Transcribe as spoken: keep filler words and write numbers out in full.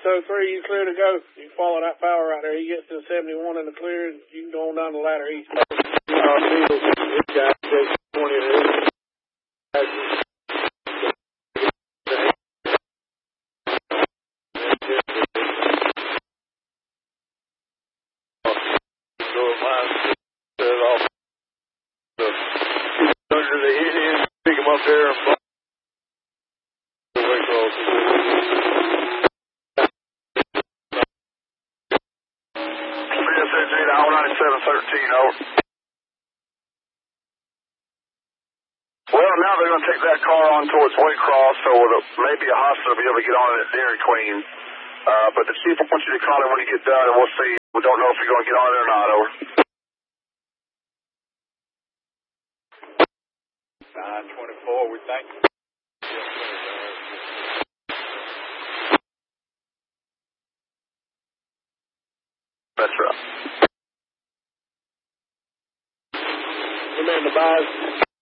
oh three, you clear to go. You can follow that power right there. He gets to the seventy-one in the clear, and you can go on down the ladder east. This guy, twenty under the Indians, pick him up there and fly way across. ninety-seven thirteen, over. Well, now they're going to take that car on towards Waycross, so maybe a hospital will be able to get on it at Dairy Queen. Uh, but the chief wants you to call him when you get done, and we'll see. We don't know if you're going to get on it or not, over. nine twenty-four, we thank you. That's right. Come in the bars.